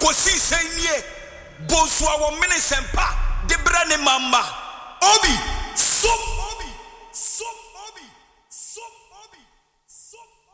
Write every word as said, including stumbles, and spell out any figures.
kosi senye bosua wo minisempa de brane mama obi som obi som obi som obi som